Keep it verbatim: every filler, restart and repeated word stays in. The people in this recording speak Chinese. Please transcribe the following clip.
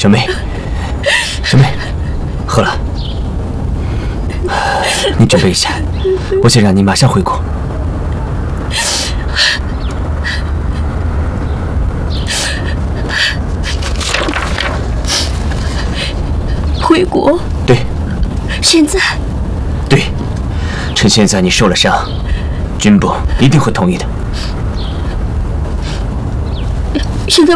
小妹，小妹，喝了。你准备一下，我想让你马上回国。 回国？ 对。 现在？ 对，趁现在你受了伤，军部一定会同意的。 现在